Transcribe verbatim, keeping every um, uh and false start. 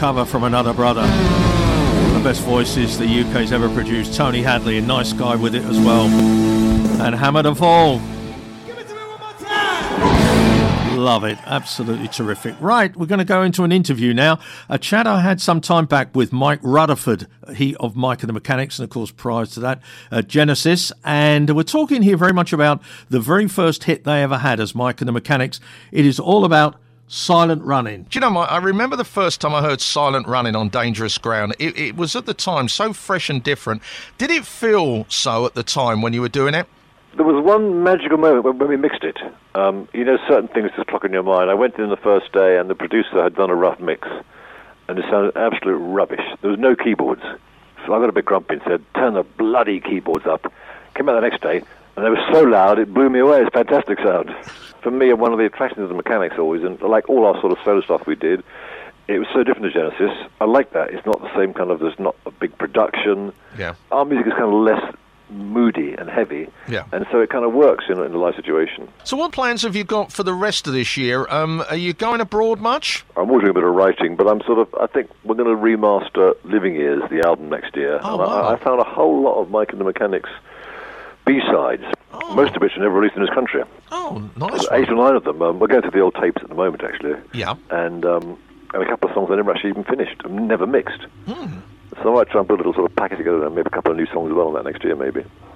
cover from another brother. One of the best voices the U K's ever produced, Tony Hadley, a nice guy with it as well. And Hammer to Fall. Give it to me one more time. Love it. Absolutely terrific. Right, we're going to go into an interview now. A chat I had some time back with Mike Rutherford, he of Mike and the Mechanics, and of course prior to that, uh, Genesis. And we're talking here very much about the very first hit they ever had as Mike and the Mechanics. It is all about Silent Running. Do you know, Mike, I remember the first time I heard Silent Running on Dangerous Ground. It, it was at the time so fresh and different. Did it feel so at the time when you were doing it? There was one magical moment when, when we mixed it. Um, you know, certain things just clock in your mind. I went in the first day and the producer had done a rough mix and it sounded absolute rubbish. There was no keyboards. So I got a bit grumpy and said, turn the bloody keyboards up. Came out the next day and they were so loud it blew me away. It's a fantastic sound. For me, one of the attractions of the Mechanics always, and like all our sort of solo stuff we did, it was so different to Genesis. I like that. It's not the same kind of, there's not a big production. Yeah. Our music is kind of less moody and heavy. Yeah. And so it kind of works in, in a live situation. So what plans have you got for the rest of this year? Um, are you going abroad much? I'm always doing a bit of writing, but I'm sort of, I think we're going to remaster Living Years, the album, next year. Oh, and wow. I, I found a whole lot of Mike and the Mechanics B-sides, Oh. most of which are never released in this country. Oh, nice There's one. eight or nine of them. Um, we're going through the old tapes at the moment, actually. Yeah. And, um, and a couple of songs I never actually even finished, and never mixed. Hmm. So I might try and put a little sort of packet together and maybe a couple of new songs as well on that next year, maybe.